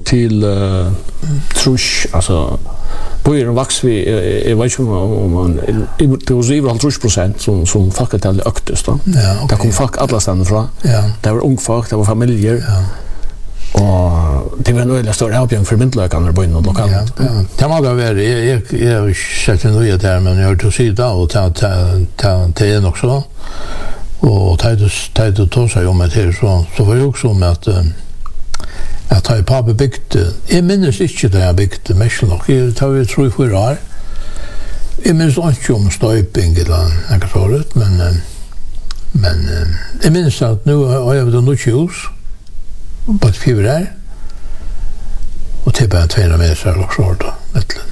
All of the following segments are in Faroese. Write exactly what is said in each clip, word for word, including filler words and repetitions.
till uh, trusch, alltså börjar vax vi är vet ju om man det var över halvtrus procent som som folketallet öktes då. Ja, okay. Det kom folk alla ställen från. Ja. Det var ung folk, det var familjer. Ja. Och det var en öliga stor avbjörn för myndlökarna på inåt lokalt. Ja, ja. Det må da være, jeg, jeg, jeg har ikke sett en nøye der, men jeg har til sida, og det er nok så. Og det du tog seg om et her, så, så var det også om at at jeg pappa bygde, jeg minnes ikke da jeg bygde mest nok, jeg tar vi tro i fyra år. Jeg minnes ikke om støyping eller noe sånt, men, men jeg minnes at nå har jeg vært noe hus, på et fyr her, og til bare två hundra meter eller så da, nettelen.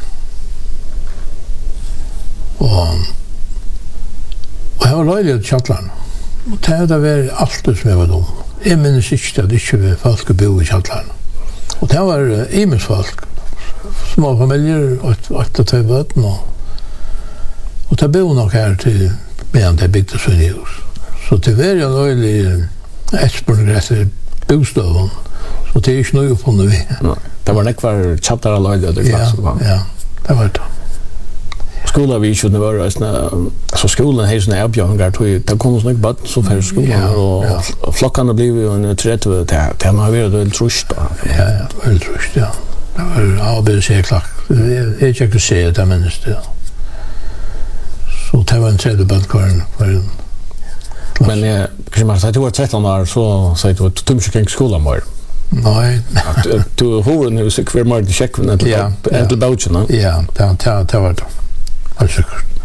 Og, og jeg var løylig til kjattleren, og det hadde vært alt som jeg var dum. Jeg minnes ikke at det ikke var folk å bo i kjattleren. Og det var uh, imens folk, små familier, åtta två bøten, og, og det bo nok her til medan det bygde seg i hus. Så det var jo løylig etterspurning etter bostøven, så det er ikke noe oppfunnet vi. Det var nekvar chapter av løyde det ja, ja, det var det. Skolan vi skulle vara alltså skolan har såna erbjudanden till det kommer såna bad så för skolan och ja. Flockarna blev ju en trettio där där har vi det trust. Ja, ja, väl trust ja. Det var arbete helt klart. Jag jag kan se det men det. Så det var en tredje badkaren för men jag kan man säga att det var tretton år så så det var tumskänk skolan var. Nej. Du hör nu så kvar mer det check när det är till Belgien. Ja, det det var det. Alltså.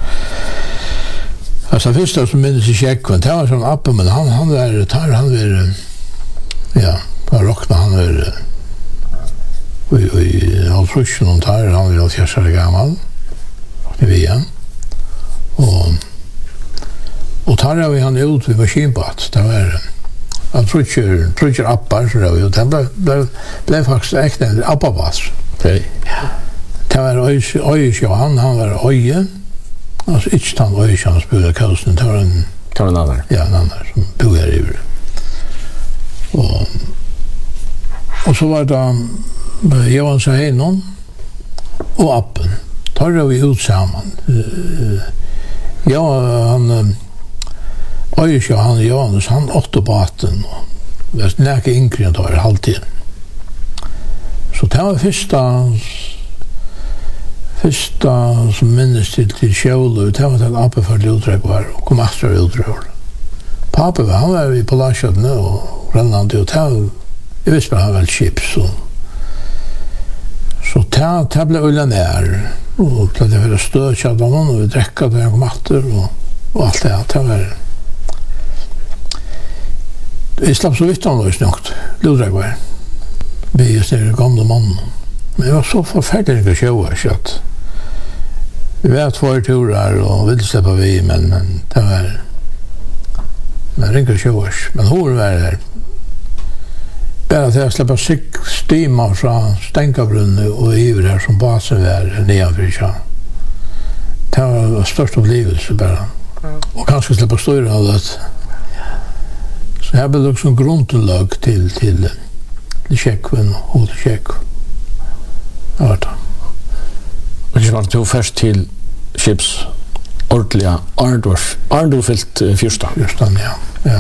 Alltså först så minns jag check men det var sån app men han han var tar han var ja, på rockna han var vi vi har frusen och tar han var fjärde år gammal. Det vi igen. Och och tar vi han ut vid maskinbåt. Det var han tror ju tror ju appar så då det blev blev blev faktiskt äkta en appabas. Okej. Ja. Det var oj oj så han han var oj. Alltså inte han oj han spelade kosten tar en kan en annan. Ja, en annan som bor här i. Och och så var det Johan så här någon och appen. Tar vi ut samman. Ja, han oj så han Johannes han åtta baten och det är näke inkring då halvtid. Så det var första första som minnes till till sjål det var det appe för utdrag var och kom efter utdrag. Pappa han var vi på Lashat nu och Grönland hotell. Jag visste han väl chips så så ta tabla ulla ner och det var stöd så då någon och dricka det och matter och och allt det det var det slapp så vitt annars något. Utdrag var vi är det gamla mannen. Men det var så förfärligt att köra så att vi var två turer och ville släppa vi men men det var men ringa körs men hur var det bara att jag släppa sig stima från Stänkabrunn och över där som basen var nedanför så det var det största upplevelse bara och kanske släppa störa av det så jag blev också en grundlag till till till checkven och till check. Ja, då. Och det var två först till chips ordentliga Arndorf Arndorfilt första. Första ja. Ja.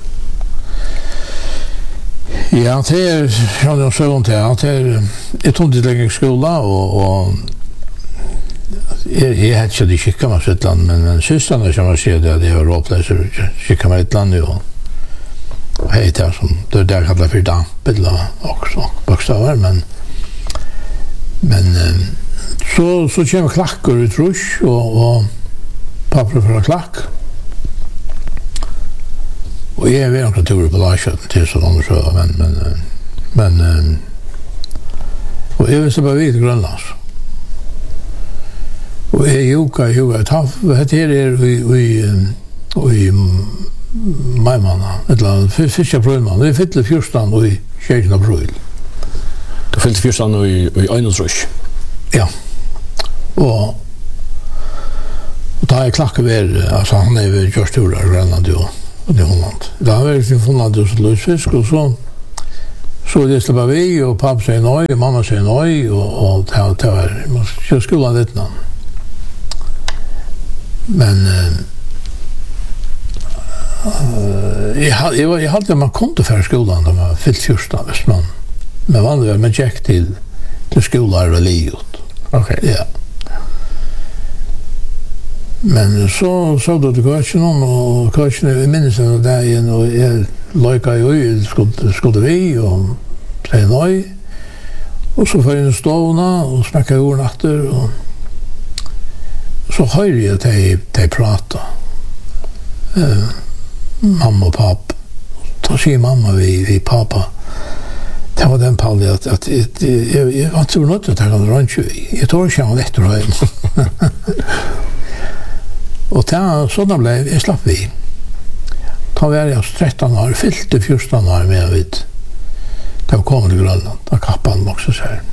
Ja, det är jag har så ont här. Det är ett ont i längre skola och och jag jag hade ju skickat mig till ett land men men systrarna som jag ser det det var råpläser skicka mig ett land nu och hej där som det där kallar för damp eller också bokstäver men men så så kommer klackor ut rush och och papper för klack och jag vet inte hur det blir så till så långt så men men men och jag visste bara vid Grönland och jag joka joka ta det här är vi vi vi Majmanna, eller fiska brödman. Det är fyllde fyrstan och i tjejen av bröd. Det fyllde fyrstan och i Einelsrush. Ja. Och och där är klacka väl alltså han är väl just ur Grönland och det Holland. Där har vi funnit oss lösfisk och så Så det släpper vi och pappa säger nej och mamma säger nej och, och det, det var, man ska skolan lite någon. Men uh, jag, jag, jag hade man kom till för skolan då man fyllt fjorton visst man. Men vanligt väl man gick till till skolan och livet. Okej. Ja. Men så så då det går inte någon och kanske i minns den där igen och jag lika ju skulle skulle vi och säga nej. Och så får jag ståna och snacka ord efter och så hör jag dig dig prata. Eh mamma och pappa. Då säger mamma vi vi pappa. Det var den pallet att att jag jag var så nöjd att han ranch. Jag tror jag han efter hem. Och där sådana blev jag slapp vi. Ta var jag tretton år, fyllte fjorton år med vid. Det kom till Grönland, där kappan också så här.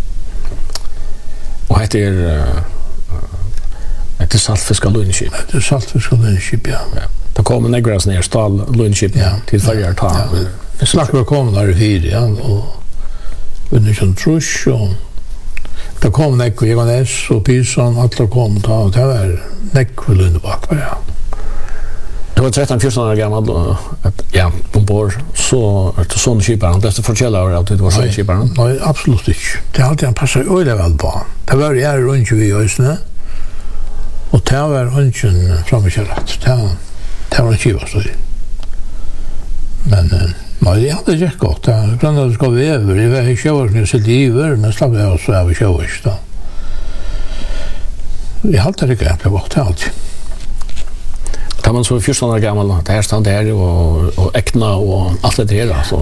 Och heter uh, det saltfisk och lunchip. Det är saltfisk och lunchip, ja. Ja. Det kommer negras ner stall lunchip ja. Till färger ta. Ja. Slackar kom där i fyra ja, och under sån trusch och det kom nekko, jeg var nes og Pyson, alle kom ta, og det var nekko Lundebak, ja. Du var tretton fjorton år gammal, og ja, ombord, så er det sånn kiparen, det er forskjellig av at du var sånn kiparen? Nei, absolutt ikke. Det er alltid han passer øyelig vel på. Det var jeg rundt vi i Øysene, og det var rundt framme kjærret. Det var en kipastøy. Men nei, jeg hadde ikke godt. Grann at det skal vi over. Jeg var i sjøvars, jeg sitter i iver, men slapp jeg også av i sjøvars. Jeg hadde det ikke egentlig godt, det er alltid. Da man så fjorton år gammal, det her stand her, og, og ekna, og alt det her, altså.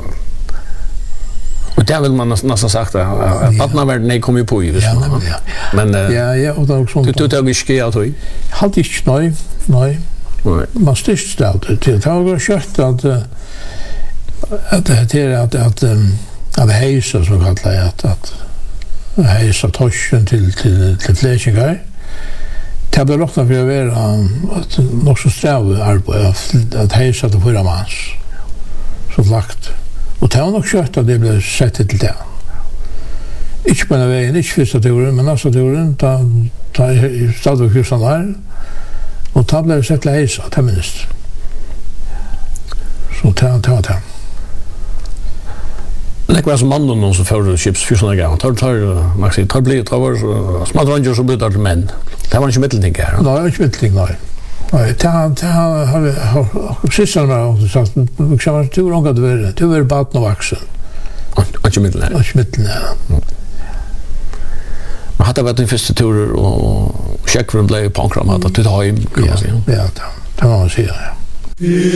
Og det vil man nesten sagt, at badnaverden kom jo på i, ja, nemlig, ja. Men ja, ja, og det er også sånn. Du tar ikke av tog? Jeg hadde ikke, nei, nei. Man styrst stedet til. Det var kjørt at at det er at at av heisa som kallar jeg at at heisa torsken til til til flekingar. Det ble lagt for å være at nok så strave arbeid at heisa til fyra mans så lagt. Og det var nok kjørt at det ble sett til det. Ikke på en veien, ikke første turen, men neste turen, da jeg stadig kursen der, og da ble det sett til heisa, til minst. Så det var det. Det var som mannen någon som förde chips för såna gånger. Tar tar Maxi tar blir tar var små ranger som byter till män. Det var inte mittelting här. Nej, det var inte mittelting nej. Nej, det har har har sysslar med och så att vi ska vara tur och att det det var bara nog vuxen. Inte mittelting. Inte mittelting. Man hade varit en första tur och check från blev punkram att det har ju kan man säga. Ja, det var man säger.